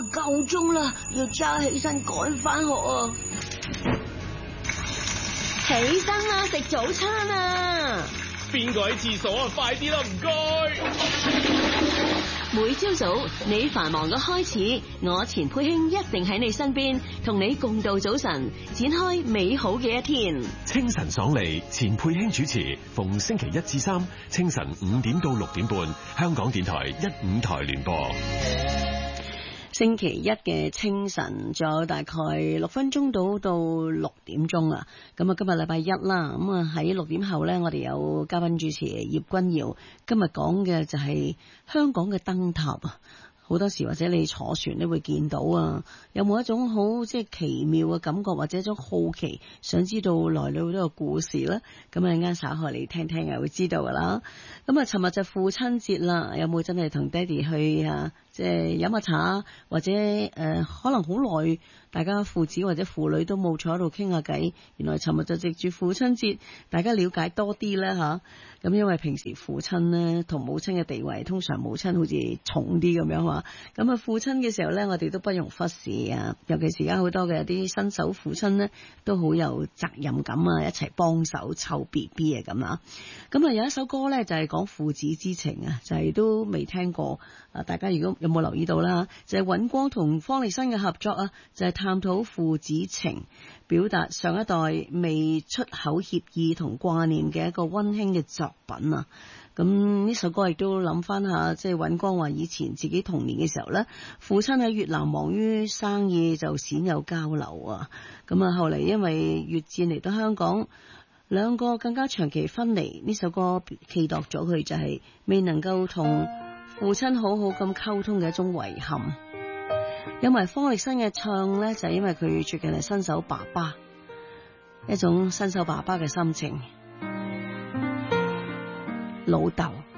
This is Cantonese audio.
夠鐘啦，要揸起身趕返學啊！ 起身啦，食早餐啊！ 邊個喺廁所啊？快啲啦，唔該！ 每朝早你繁忙嘅開始，我錢佩卿一定喺你身邊，同你共度早晨，展開美好嘅一天。 清晨爽利，錢佩卿主持，逢星期1至3清晨5點到6點半，香港電台1-5台聯播。 星期一嘅清晨，仲有大概6分鐘到6點鐘啊！咁啊，今日禮拜一啦，咁啊喺6點後呢，我哋有嘉賓主持葉君堯，今日講嘅就係香港嘅燈塔啊！好多時或者你坐船都會見到啊，有冇一種好即係奇妙嘅感覺，或者一種好奇，想知道來裏好多嘅故事咧？咁啊，啱稍後嚟聽聽啊，會知道噶啦。咁啊，尋日就父親節啦，有冇真係同爹哋去啊？即係飲下茶，或者可能好耐，大家父子或者父女都冇坐喺度傾下偈。原來尋日就藉住父親節，大家了解多啲啦吓。咁因為平時父親咧同母親嘅地位，通常母親好似重啲咁樣嘛。咁啊，父親嘅時候咧，我哋都不容忽視啊。尤其是而家好多嘅啲新手父親咧，都好有責任感啊，一齊幫手湊 BB 啊咁啊。咁啊，有一首歌咧就係講父子之情啊，就係都未聽過啊。大家如果有冇留意到啦？就係尹光同方力申嘅合作啊，就係探討父子情，表達上一代未出口協議同掛念嘅一個溫馨嘅作品啊。咁呢首歌亦都諗翻下，即係尹光話以前自己童年嘅時候呢，父親喺越南忙於生意，就鮮有交流啊。咁啊，後嚟因為越戰嚟到香港，兩個更加長期分離。呢首歌寄託咗佢就係未能夠同父親好好咁溝通嘅一種遺憾。有埋方力申嘅唱呢，就係因為佢最近係新手爸爸，一種新手爸爸嘅心情。老豆。